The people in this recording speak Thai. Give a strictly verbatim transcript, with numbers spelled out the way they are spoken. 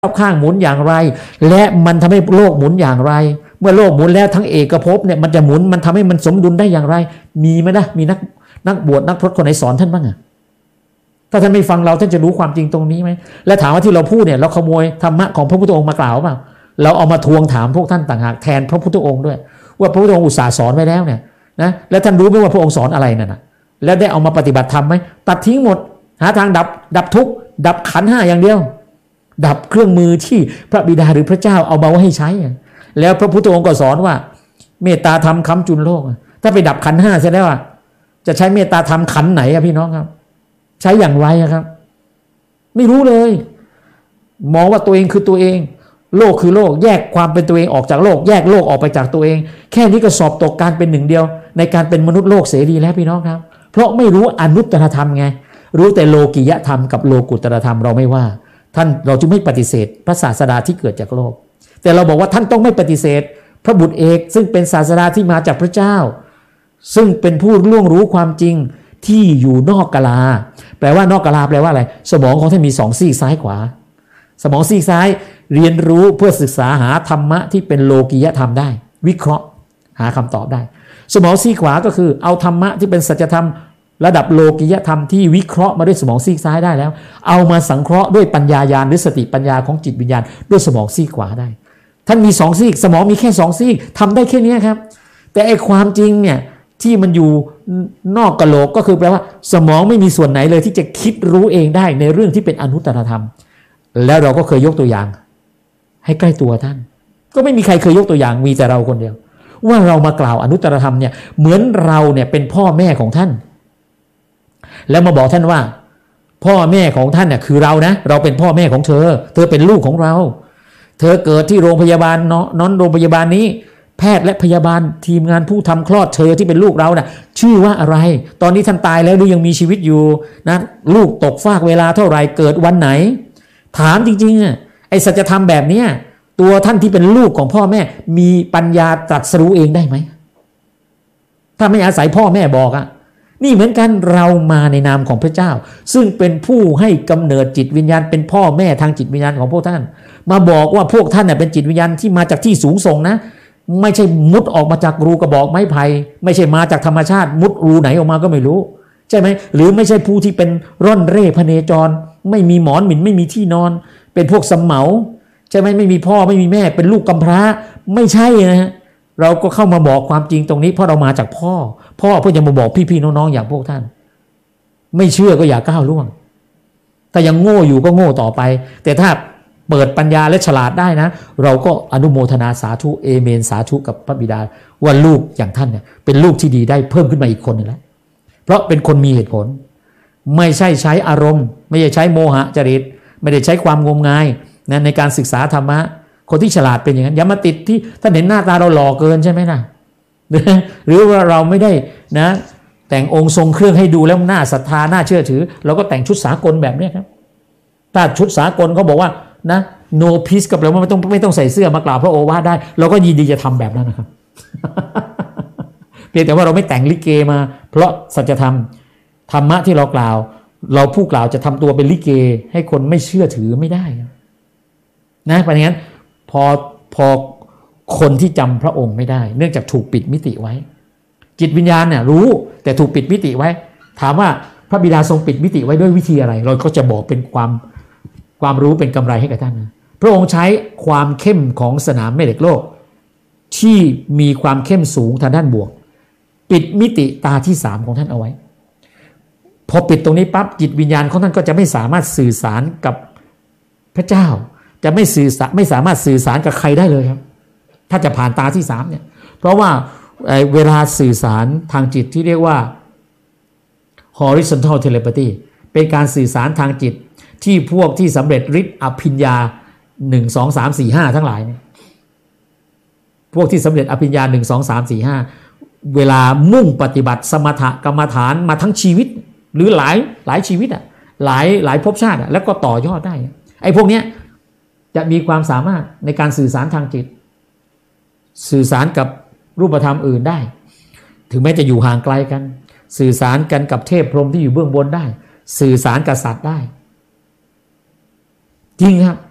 รอบข้างหมุนอย่างไรและมันทำให้โลกหมุนอย่างไรเมื่อโลกหมุนแล้วทั้งเอกภพเนี่ยมันจะหมุนมันทำให้มันสมดุลได้อย่างไรมีไหมนะมีนักนักบวชนักพรตคนไหนสอนท่านบ้างอะถ้าท่านไม่ฟังเราท่านจะรู้ความจริงตรงนี้ไหมและถามว่าที่เราพูดเนี่ยเราขโมยธรรมะของพระพุทธองค์มากล่าวเปล่าเราเอามาทวงถามพวกท่านต่างหากแทนพระพุทธองค์ด้วยว่าพระพุทธองค์อุตส่าห์สอนไว้แล้วเนี่ยนะแล้วท่านรู้ไหมว่าพระองค์สอนอะไรนั่นนะแล้วได้เอามาปฏิบัติธรรมไหมตัดทิ้งหมดหาทางดับดับทุกข์ดับขันธ์ห้าอย่างเดียวดับเครื่องมือที่พระบิดาหรือพระเจ้าเอามาไว้ให้ใช้แล้วพระพุทธองค์ก็สอนว่าเมตตาธรรมค้ำจุนโลกถ้าไปดับขันธ์ห้าเสร็จแล้วอ่ะจะใช้เมตตาธรรมขันธ์ไหนอะพี่น้องครับใช้อย่างไรครับไม่รู้เลยมองว่าตัวเองคือตัวเองโลกคือโลกแยกความเป็นตัวเองออกจากโลกแยกโลกออกไปจากตัวเองแค่นี้ก็สอบตกการเป็นหนึ่งเดียวในการเป็นมนุษย์โลกเสรีแล้วพี่น้องครับเพราะไม่รู้อนุตตรธรรมไงรู้แต่โลกิยธรรมกับโลกุตตรธรรมเราไม่ว่าท่านเราจึงไม่ปฏิเสธพระศาสดาที่เกิดจากโลกแต่เราบอกว่าท่านต้องไม่ปฏิเสธพระบุตรเอกซึ่งเป็นศาสดาที่มาจากพระเจ้าซึ่งเป็นผู้ล่วงรู้ความจริงที่อยู่นอกกาลาแปลว่านอกกาลาแปลว่าอะไรสมองของท่านมีสองซีกซ้ายขวาสมองซีกซ้ายเรียนรู้เพื่อศึกษาหาธรรมะที่เป็นโลกิยธรรมได้วิเคราะห์หาคำตอบได้สมองซีกขวาก็คือเอาธรรมะที่เป็นสัจธรรมระดับโลกิยธรรมที่วิเคราะห์มาด้วยสมองซีกซ้ายได้แล้วเอามาสังเคราะห์ด้วยปัญญาญาณหรือสติปัญญาของจิตวิญญาณด้วยสมองซีกขวาได้ท่านมีสองซีกสมองมีแค่สองซีกทำได้แค่นี้ครับแต่ไอ้ความจริงเนี่ยที่มันอยู่นอกกะโหลกก็คือแปลว่าสมองไม่มีส่วนไหนเลยที่จะคิดรู้เองได้ในเรื่องที่เป็นอนุตตรธรรมแล้วเราก็เคยยกตัวอย่างให้ใกล้ตัวท่านก็ไม่มีใครเคยยกตัวอย่างมีแต่เราคนเดียวว่าเรามากล่าวอนุตตรธรรมเนี่ยเหมือนเราเนี่ยเป็นพ่อแม่ของท่านแล้วมาบอกท่านว่าพ่อแม่ของท่านเนี่ยคือเรานะเราเป็นพ่อแม่ของเธอเธอเป็นลูกของเราเธอเกิดที่โรงพยาบาลเนาะนอนโรงพยาบาลนี้แพทย์และพยาบาลทีมงานผู้ทำคลอดเธอที่เป็นลูกเรานะ่ะชื่อว่าอะไรตอนนี้ท่านตายแล้วหรือยังมีชีวิตอยู่นะลูกตกฟากเวลาเท่าไหร่เกิดวันไหนถามจริงๆอ่ะไอ้สัจธรรมแบบนี้ตัวท่านที่เป็นลูกของพ่อแม่มีปัญญาตรัสรู้เองได้ไหมถ้าไม่อาศัยพ่อแม่บอกอ่ะนี่เหมือนกันเรามาในนามของพระเจ้าซึ่งเป็นผู้ให้กำเนิดจิตวิญญาณเป็นพ่อแม่ทางจิตวิญญาณของพวกท่านมาบอกว่าพวกท่านเนี่ยเป็นจิตวิญญาณที่มาจากที่สูงส่งนะไม่ใช่มุดออกมาจากรูกระบอกไม้ไผ่ไม่ใช่มาจากธรรมชาติมุดรูไหนออกมาก็ไม่รู้ใช่ไหมหรือไม่ใช่ผู้ที่เป็นร่อนเร่พเนจรไม่มีหมอนหมิ่นไม่มีที่นอนเป็นพวกสำเหมาใช่ไหมไม่มีพ่อไม่มีแม่เป็นลูกกำพร้าไม่ใช่นะฮะเราก็เข้ามาบอกความจริงตรงนี้เพราะเรามาจากพ่อพ่อเพื่อจะมาบอกพี่ๆน้องๆอย่างพวกท่านไม่เชื่อก็อย่าก้าวล่วงถ้ายังโง่อยู่ก็โง่ต่อไปแต่ถ้าเปิดปัญญาและฉลาดได้นะเราก็อนุโมทนาสาธุเอเมนสาธุกับพระบิดาว่าลูกอย่างท่านเนี่ยเป็นลูกที่ดีได้เพิ่มขึ้นมาอีกคนนึงแล้วเพราะเป็นคนมีเหตุผลไม่ใช่ใช้อารมณ์ไม่ใช่ใช้โมหะจริตไม่ได้ใช้ความงมงายนะในการศึกษาธรรมะคนที่ฉลาดเป็นอย่างนั้นอย่ามาติดที่ท่านเห็นหน้าตาเราหล่อเกินใช่ไหมนะหรือว่าเราไม่ได้นะแต่งองค์ทรงเครื่องให้ดูแล้วน่าศรัทธาน่าเชื่อถือเราก็แต่งชุดสากลแบบนี้ครับถ้าชุดสากลเขาบอกว่านะ no peace กับเราไม่ต้องไม่ต้องใส่เสื้อมากล่าวพระโอวาทได้เราก็ยินดีจะทำแบบนั้นนะครับ เพียงแต่ว่าเราไม่แต่งลิเกมาเพราะสัจธรรมธรรมะที่เรากล่าวเราผู้กล่าวจะทำตัวเป็นลิเกให้คนไม่เชื่อถือไม่ได้นะเพราะงั้นพอพอคนที่จำพระองค์ไม่ได้เนื่องจากถูกปิดมิติไว้จิตวิญญาณเนี่ยรู้แต่ถูกปิดมิติไว้ถามว่าพระบิดาทรงปิดมิติไว้ด้วยวิธีอะไรเราก็จะบอกเป็นความความรู้เป็นกำไรให้กับท่านนะพระองค์ใช้ความเข้มของสนามแม่เหล็กโลกที่มีความเข้มสูงทางด้านบวกปิดมิติตาที่สามของท่านเอาไว้พอปิดตรงนี้ปั๊บจิตวิญญาณของท่านก็จะไม่สามารถสื่อสารกับพระเจ้าจะไม่สื่อสารไม่สามารถสื่อสารกับใครได้เลยครับถ้าจะผ่านตาที่สามเนี่ยเพราะว่าเวลาสื่อสารทางจิตที่เรียกว่า horizontal telepathy เป็นการสื่อสารทางจิตที่พวกที่สำเร็จฤทธิ์อภิญญาหนึ่ง สอง สาม สี่ ห้าทั้งหลายเนี่ยพวกที่สำเร็จอภิญญาหนึ่ง สอง สาม สี่ ห้าเวลามุ่งปฏิบัติสมถกรรมฐานมาทั้งชีวิตหรือหลายหลายชีวิตอ่ะหลายหลายภพชาติอ่ะแล้วก็ต่อยอดได้ไอ้พวกเนี้ยจะมีความสามารถในการสื่อสารทางจิตสื่อสารกับรูปธรรมอื่นได้ถึงแม้จะอยู่ห่างไกลกันสื่อสารกันกับเทพพรหมที่อยู่เบื้องบนได้สื่อสารกับสัตว์ได้จริงครับ